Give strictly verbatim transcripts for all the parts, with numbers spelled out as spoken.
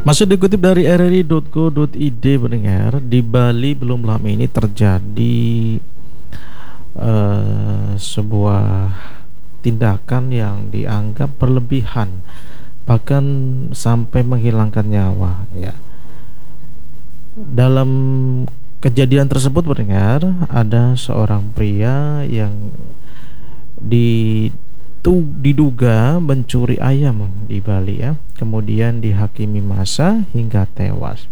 Masih dikutip dari r r i titik co titik i d, pendengar, di Bali belum lama ini terjadi eh, sebuah tindakan yang dianggap berlebihan, bahkan sampai menghilangkan nyawa. Ya, dalam kejadian tersebut, pendengar, ada seorang pria yang di tu, diduga mencuri ayam di Bali, ya, kemudian dihakimi massa hingga tewas.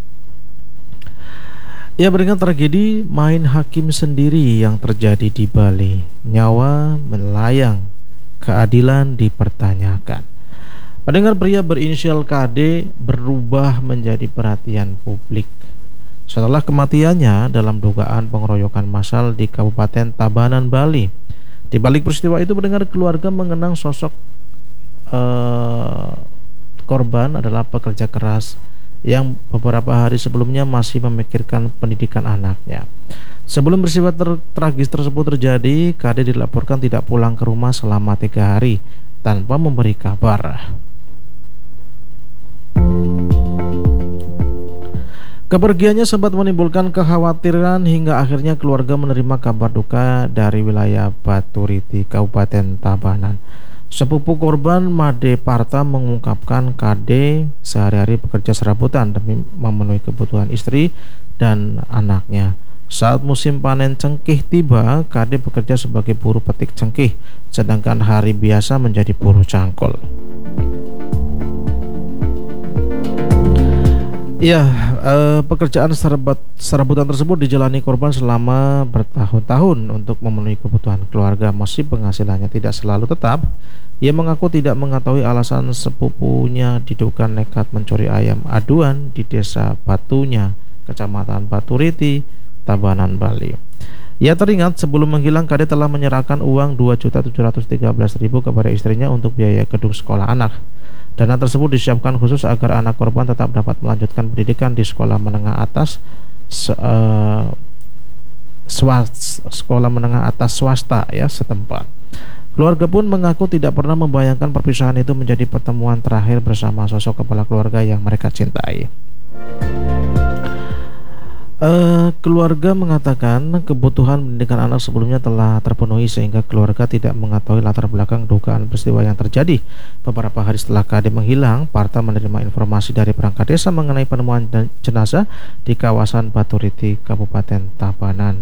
Ya, beringat tragedi main hakim sendiri yang terjadi di Bali. Nyawa melayang, keadilan dipertanyakan. Pendengar, pria berinisial K D berubah menjadi perhatian publik setelah kematiannya dalam dugaan pengeroyokan massal di Kabupaten Tabanan, Bali. Di balik peristiwa itu, pendengar, keluarga mengenang sosok uh, korban adalah pekerja keras yang beberapa hari sebelumnya masih memikirkan pendidikan anaknya. Sebelum peristiwa ter tragis tersebut terjadi, K D dilaporkan tidak pulang ke rumah selama tiga hari tanpa memberi kabar. Kepergiannya sempat menimbulkan kekhawatiran hingga akhirnya keluarga menerima kabar duka dari wilayah Baturiti, Kabupaten Tabanan. Sepupu korban, Made Parta, mengungkapkan K D sehari-hari bekerja serabutan demi memenuhi kebutuhan istri dan anaknya. Saat musim panen cengkeh tiba, K D bekerja sebagai buruh petik cengkeh, sedangkan hari biasa menjadi buruh cangkul. Ya, eh, pekerjaan serabat, serabutan tersebut dijalani korban selama bertahun-tahun untuk memenuhi kebutuhan keluarga. Meski penghasilannya tidak selalu tetap, ia mengaku tidak mengetahui alasan sepupunya diduga nekat mencuri ayam aduan di desa Batunya, Kecamatan Baturiti, Tabanan, Bali. Ia teringat sebelum menghilang, K D telah menyerahkan uang dua juta tujuh ratus tiga belas ribu kepada istrinya untuk biaya gedung sekolah anak. Dana tersebut disiapkan khusus agar anak korban tetap dapat melanjutkan pendidikan di sekolah menengah atas se, uh, swas, sekolah menengah atas swasta, ya, setempat. Keluarga pun mengaku tidak pernah membayangkan perpisahan itu menjadi pertemuan terakhir bersama sosok kepala keluarga yang mereka cintai. Uh, keluarga mengatakan kebutuhan pendidikan anak sebelumnya telah terpenuhi sehingga keluarga tidak mengetahui latar belakang dugaan peristiwa yang terjadi. Beberapa hari setelah K D menghilang, Parta menerima informasi dari perangkat desa mengenai penemuan jenazah di kawasan Baturiti, Kabupaten Tabanan.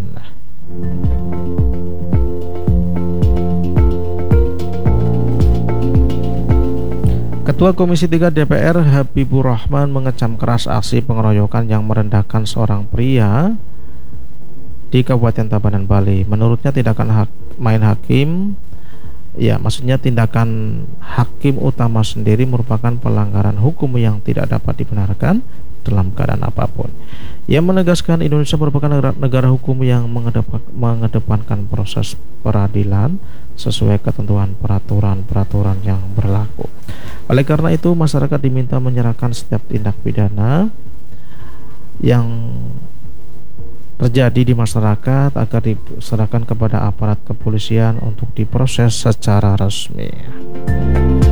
Ketua Komisi tiga D P R Habibur Rahman mengecam keras aksi pengeroyokan yang merendahkan seorang pria di Kabupaten Tabanan, Bali. Menurutnya tindakan hak, main hakim, ya maksudnya tindakan hakim utama sendiri merupakan pelanggaran hukum yang tidak dapat dibenarkan dalam keadaan apapun. Ia menegaskan Indonesia merupakan negara, negara hukum yang mengedepan, mengedepankan proses peradilan sesuai ketentuan peraturan-peraturan yang berlaku. Oleh karena itu, masyarakat diminta menyerahkan setiap tindak pidana yang terjadi di masyarakat agar diserahkan kepada aparat kepolisian untuk diproses secara resmi.